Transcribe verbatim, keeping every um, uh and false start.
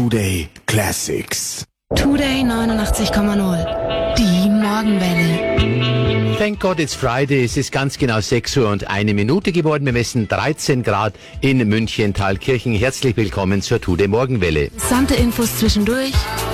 Today Classics. Today neunundachtzig Komma null. Die Morgenwelle. Thank God it's Friday. Es ist ganz genau sechs Uhr und eine Minute geworden. Wir messen dreizehn Grad in München, Thalkirchen. Herzlich willkommen zur Today Morgenwelle. Sante Infos zwischendurch.